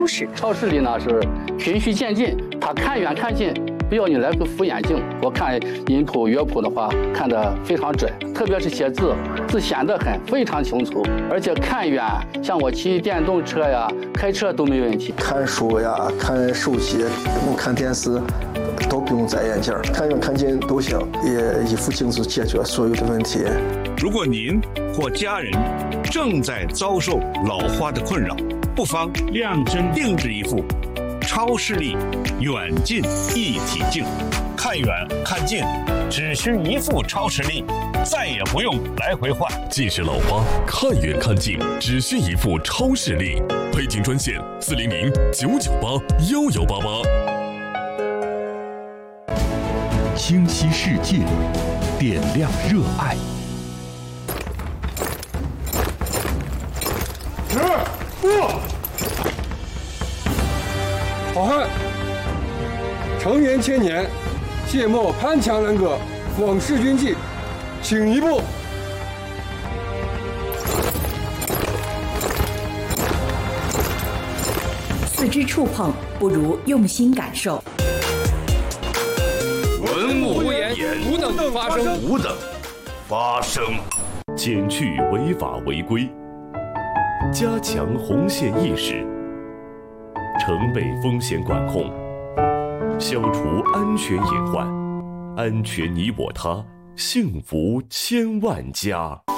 超视力呢是循序渐进，它看远看近，不要你来个扶眼镜。我看音谱乐谱的话，看得非常准，特别是写字，字显得非常清楚，而且看远，像我骑电动车呀、开车都没问题。 看书呀、看手机、看电视，都不用摘眼镜，看远看近都行，也一副镜子解决所有的问题。 如果您或家人正在遭受老花的困扰，不妨量身定制一副超视力远近一体镜，看远看近只需一副超视力，再也不用来回换。 近视老花看远看近只需一副超视力，配镜专线400-998-1188。 清晰世界，点亮热爱。 好汉，承元千年，谢幕潘强人歌，往事军纪，请一步。 四肢触碰不如用心感受。 文物无言，无等发生， 无等发生。 减去违法违规，加强红线意识，城北风险管控，消除安全隐患，安全你我他，幸福千万家。